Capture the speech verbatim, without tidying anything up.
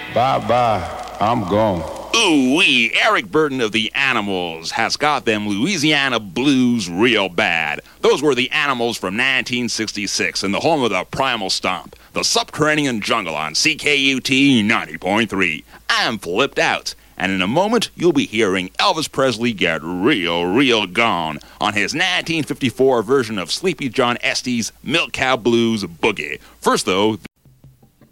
Bye-bye. I'm gone. Ooh-wee, Eric Burden of the Animals has got them Louisiana blues real bad. Those were the Animals from nineteen sixty-six in the home of the Primal Stomp, the subterranean jungle on C K U T ninety point three. I'm flipped out, and in a moment you'll be hearing Elvis Presley get real, real gone on his nineteen fifty-four version of Sleepy John Estes' Milk Cow Blues Boogie. First, though,